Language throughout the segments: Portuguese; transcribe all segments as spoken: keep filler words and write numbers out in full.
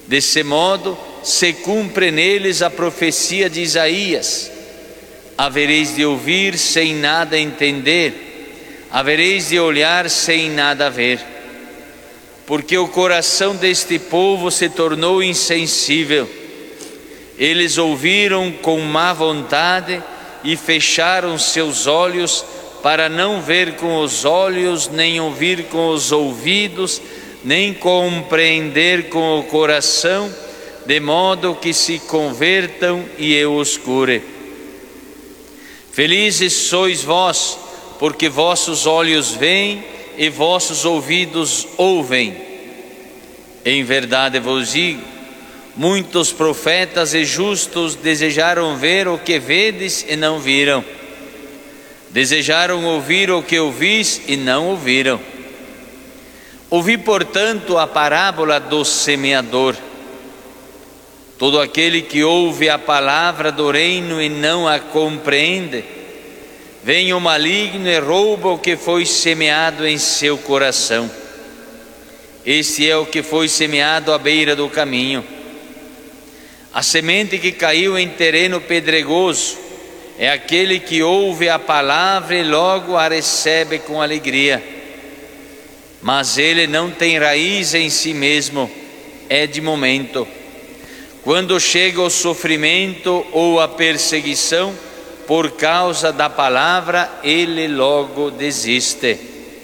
Desse modo, se cumpre neles a profecia de Isaías: havereis de ouvir sem nada entender, havereis de olhar sem nada ver. Porque o coração deste povo se tornou insensível. Eles ouviram com má vontade e fecharam seus olhos, para não ver com os olhos, nem ouvir com os ouvidos, nem compreender com o coração, de modo que se convertam e eu os cure. Felizes sois vós, porque vossos olhos veem e vossos ouvidos ouvem. Em verdade vos digo, muitos profetas e justos desejaram ver o que vedes e não viram. Desejaram ouvir o que ouvis e não ouviram. Ouvi, portanto, a parábola do semeador. Todo aquele que ouve a palavra do reino e não a compreende, vem o maligno e rouba o que foi semeado em seu coração. Este é o que foi semeado à beira do caminho. A semente que caiu em terreno pedregoso é aquele que ouve a palavra e logo a recebe com alegria. Mas ele não tem raiz em si mesmo, é de momento. Quando chega o sofrimento ou a perseguição por causa da palavra, ele logo desiste.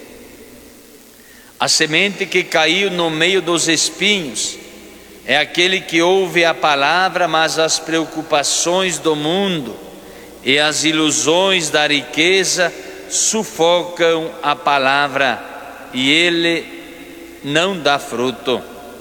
A semente que caiu no meio dos espinhos é aquele que ouve a palavra, mas as preocupações do mundo e as ilusões da riqueza sufocam a palavra e ele não dá fruto.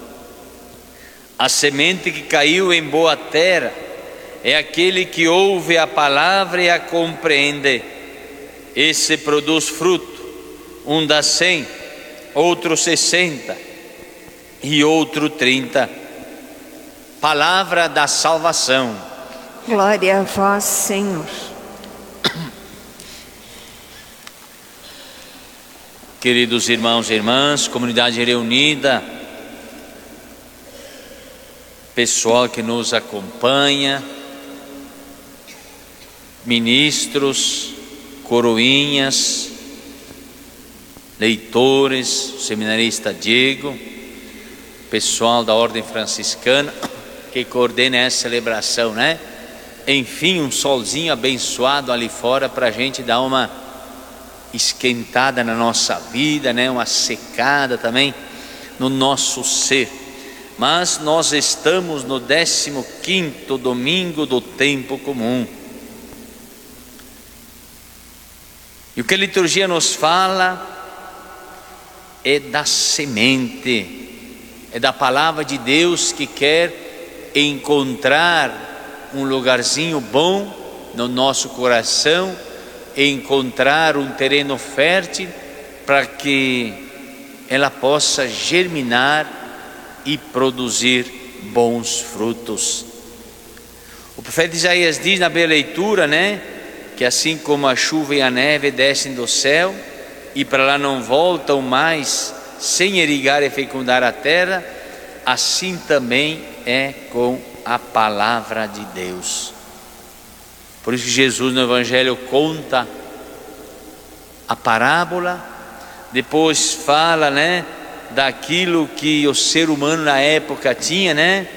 A semente que caiu em boa terra é aquele que ouve a palavra e a compreende. Esse produz fruto, um dá cem, outro sessenta e outro trinta. Palavra da salvação. Glória a vós, Senhor. Queridos irmãos e irmãs, comunidade reunida, pessoal que nos acompanha, ministros, coroinhas, leitores, o seminarista Diego, pessoal da Ordem Franciscana que coordena essa celebração, né? Enfim, um solzinho abençoado ali fora para a gente dar uma esquentada na nossa vida, né? Uma secada também no nosso ser. Mas nós estamos no décimo quinto domingo do tempo comum. E o que a liturgia nos fala é da semente, é da palavra de Deus que quer encontrar um lugarzinho bom no nosso coração, encontrar um terreno fértil para que ela possa germinar e produzir bons frutos. O profeta Isaías diz na bela leitura, né, que assim como a chuva e a neve descem do céu e para lá não voltam mais sem irrigar e fecundar a terra, assim também é com a palavra de Deus. Por isso que Jesus no Evangelho conta a parábola, depois fala, né, daquilo que o ser humano na época tinha, né?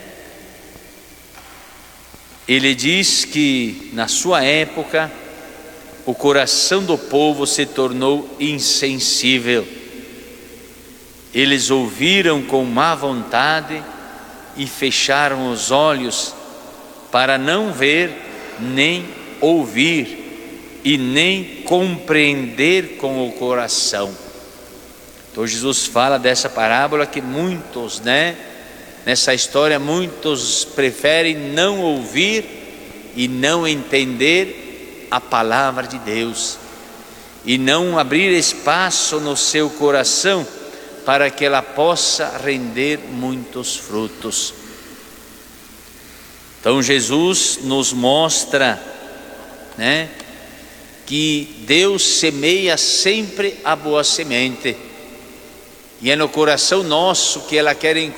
Ele diz que na sua época o coração do povo se tornou insensível. Eles ouviram com má vontade e fecharam os olhos para não ver, nem ouvir e nem compreender com o coração. Então Jesus fala dessa parábola que muitos, né, nessa história, muitos preferem não ouvir e não entender a palavra de Deus e não abrir espaço no seu coração para que ela possa render muitos frutos. Então Jesus nos mostra, né, que Deus semeia sempre a boa semente, e é no coração nosso que ela quer